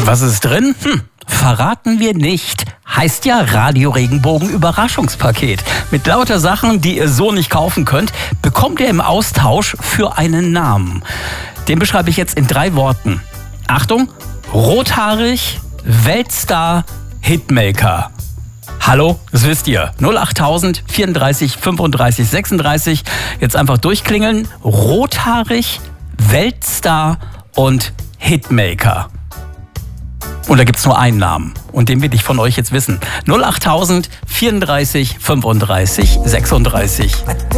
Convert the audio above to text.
Was ist drin? Verraten wir nicht. Heißt ja Radio Regenbogen Überraschungspaket. Mit lauter Sachen, die ihr so nicht kaufen könnt, bekommt ihr im Austausch für einen Namen. Den beschreibe ich jetzt in 3 Worten. Achtung, rothaarig, Weltstar, Hitmaker. Hallo, das wisst ihr. 08000 34 35 36. Jetzt einfach durchklingeln. Rothaarig, Weltstar und Hitmaker. Und da gibt's nur einen Namen. Und den will ich von euch jetzt wissen. 08000 34 35 36.